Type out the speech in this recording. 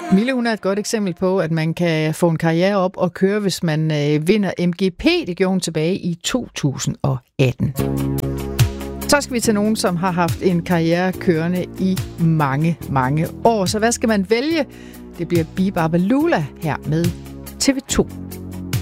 Mille, hun er et godt eksempel på, at man kan få en karriere op og køre, hvis man vinder MGP. Det gjorde hun tilbage i 2018. Så skal vi til nogen, som har haft en karriere kørende i mange, mange år. Så hvad skal man vælge? Det bliver Biba Balula her med TV2.